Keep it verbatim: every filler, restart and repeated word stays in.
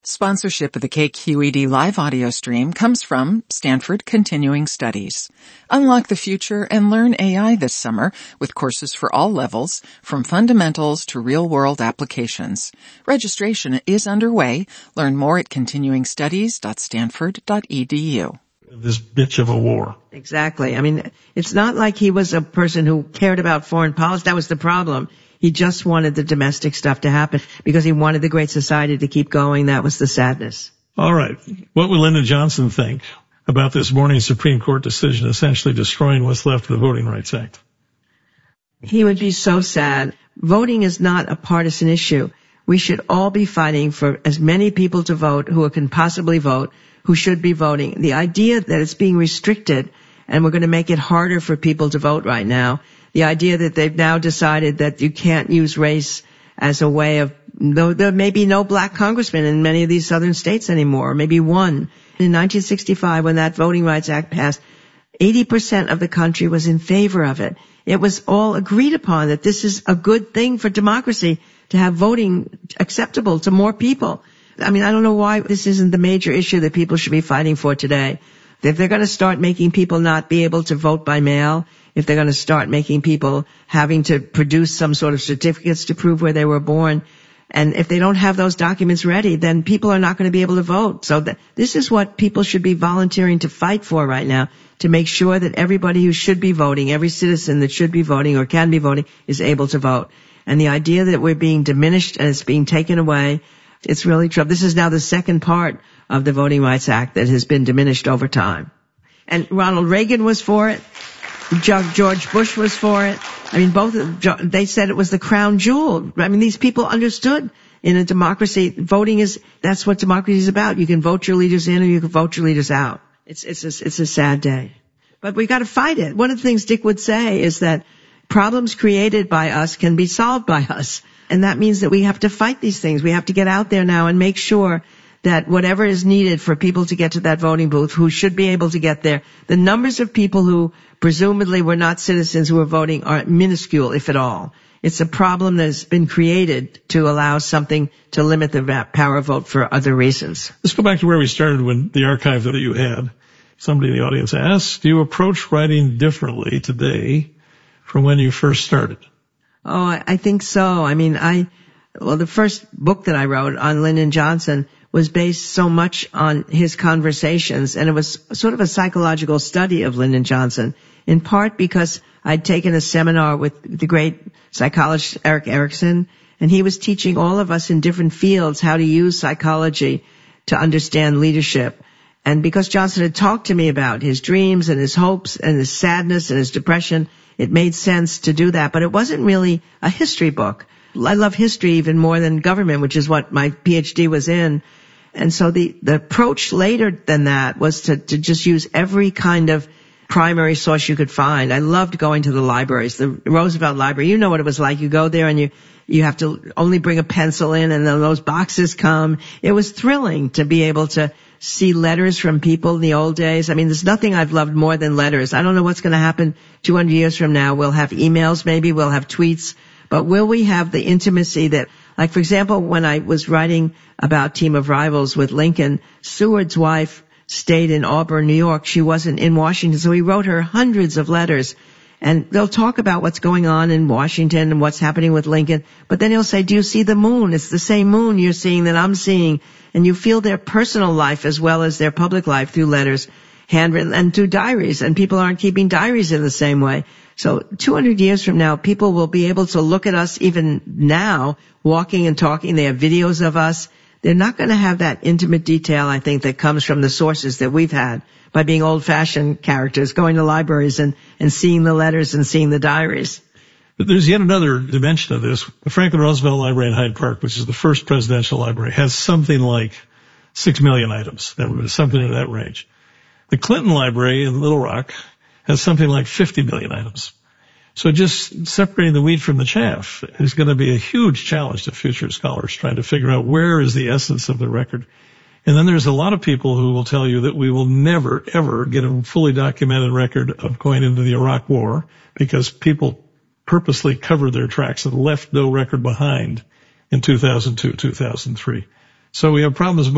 Sponsorship of the K Q E D live audio stream comes from Stanford Continuing Studies. Unlock the future and learn A I this summer with courses for all levels, from fundamentals to real-world applications. Registration is underway. Learn more at continuing studies dot stanford dot e d u. This bitch of a war. Exactly. I mean, it's not like he was a person who cared about foreign policy. That was the problem. He just wanted the domestic stuff to happen because he wanted the Great Society to keep going. That was the sadness. All right. What would Lyndon Johnson think about this morning's Supreme Court decision essentially destroying what's left of the Voting Rights Act? He would be so sad. Voting is not a partisan issue. We should all be fighting for as many people to vote who can possibly vote, who should be voting. The idea that it's being restricted and we're going to make it harder for people to vote right now, the idea that they've now decided that you can't use race as a way of, though there may be no black congressman in many of these southern states anymore, or maybe one. In nineteen sixty-five, when that Voting Rights Act passed, eighty percent of the country was in favor of it. It was all agreed upon that this is a good thing for democracy to have voting acceptable to more people. I mean, I don't know why this isn't the major issue that people should be fighting for today. If they're going to start making people not be able to vote by mail, if they're going to start making people having to produce some sort of certificates to prove where they were born, and if they don't have those documents ready, then people are not going to be able to vote. So that, this is what people should be volunteering to fight for right now, to make sure that everybody who should be voting, every citizen that should be voting or can be voting, is able to vote. And the idea that we're being diminished and it's being taken away, it's really trouble. This is now the second part of the Voting Rights Act that has been diminished over time. And Ronald Reagan was for it. George Bush was for it. I mean, both, they said it was the crown jewel. I mean, these people understood in a democracy, voting is, that's what democracy is about. You can vote your leaders in or you can vote your leaders out. It's, it's a, it's a sad day. But we got to fight it. One of the things Dick would say is that problems created by us can be solved by us. And that means that we have to fight these things. We have to get out there now and make sure that whatever is needed for people to get to that voting booth, who should be able to get there, the numbers of people who presumably were not citizens who are voting are minuscule, if at all. It's a problem that has been created to allow something to limit the power of vote for other reasons. Let's go back to where we started when the archive that you had. Somebody in the audience asked, do you approach writing differently today from when you first started? Oh, I, I think so. I mean, I, well, the first book that I wrote on Lyndon Johnson was based so much on his conversations, and it was sort of a psychological study of Lyndon Johnson, in part because I'd taken a seminar with the great psychologist Erik Erikson, and he was teaching all of us in different fields how to use psychology to understand leadership. And because Johnson had talked to me about his dreams and his hopes and his sadness and his depression, it made sense to do that. But it wasn't really a history book. I love history even more than government, which is what my P H D was in. And so the, the approach later than that was to, to just use every kind of primary source you could find. I loved going to the libraries, the Roosevelt Library. You know what it was like. You go there and you, you have to only bring a pencil in and then those boxes come. It was thrilling to be able to see letters from people in the old days. I mean, there's nothing I've loved more than letters. I don't know what's going to happen two hundred years from now. We'll have emails, maybe we'll have tweets, but will we have the intimacy that, like, for example, when I was writing about Team of Rivals with Lincoln, Seward's wife stayed in Auburn, New York. She wasn't in Washington, so he wrote her hundreds of letters. And they'll talk about what's going on in Washington and what's happening with Lincoln, but then he'll say, do you see the moon? It's the same moon you're seeing that I'm seeing. And you feel their personal life as well as their public life through letters, handwritten, and through diaries. And people aren't keeping diaries in the same way. So two hundred years from now, people will be able to look at us even now, walking and talking. They have videos of us. They're not going to have that intimate detail, I think, that comes from the sources that we've had by being old-fashioned characters, going to libraries and, and seeing the letters and seeing the diaries. But there's yet another dimension of this. The Franklin Roosevelt Library in Hyde Park, which is the first presidential library, has something like six million items, something in that range. The Clinton Library in Little Rock has something like fifty million items. So just separating the wheat from the chaff is going to be a huge challenge to future scholars, trying to figure out where is the essence of the record. And then there's a lot of people who will tell you that we will never, ever get a fully documented record of going into the Iraq War because people purposely covered their tracks and left no record behind in two thousand two, two thousand three. So we have problems